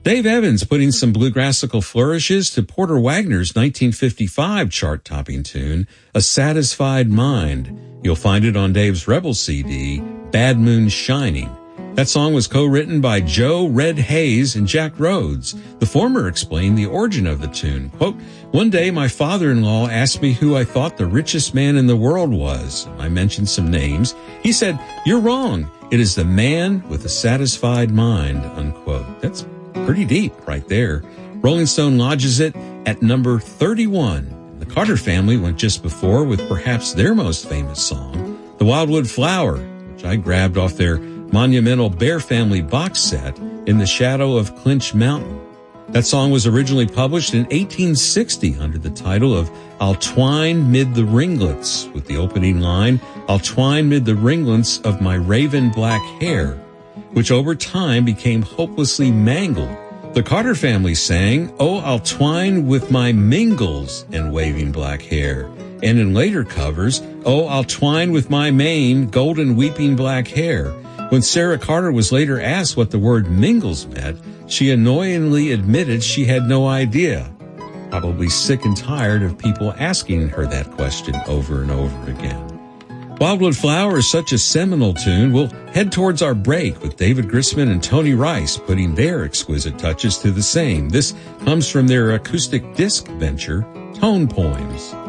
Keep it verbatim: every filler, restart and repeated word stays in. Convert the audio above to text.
Dave Evans putting some bluegrassical flourishes to Porter Wagner's nineteen fifty-five chart-topping tune, A Satisfied Mind. You'll find it on Dave's Rebel C D, Bad Moon Shining. That song was co-written by Joe Red Hayes and Jack Rhodes. The former explained the origin of the tune. Quote, "One day my father-in-law asked me who I thought the richest man in the world was. I mentioned some names. He said, 'You're wrong. It is the man with a satisfied mind,'" unquote. That's pretty deep right there. Rolling Stone lodges it at number thirty-one. The Carter family went just before with perhaps their most famous song, The Wildwood Flower, which I grabbed off their monumental Bear Family box set, In the Shadow of Clinch Mountain. That song was originally published in eighteen sixty under the title of I'll Twine Mid the Ringlets, with the opening line, I'll twine mid the ringlets of my raven black hair, which over time became hopelessly mangled. The Carter family sang, Oh, I'll twine with my mingles and waving black hair. And in later covers, Oh, I'll twine with my mane, golden weeping black hair. When Sarah Carter was later asked what the word mingles meant, she annoyingly admitted she had no idea. Probably sick and tired of people asking her that question over and over again. Wildwood Flower is such a seminal tune. We'll head towards our break with David Grisman and Tony Rice putting their exquisite touches to the same. This comes from their acoustic disc venture, Tone Poems.